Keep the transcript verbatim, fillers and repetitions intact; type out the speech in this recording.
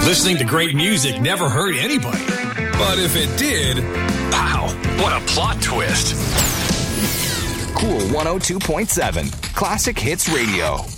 Listening to great music never hurt anybody. But if it did, wow, what a plot twist. Cool one oh two point seven, Classic Hits Radio.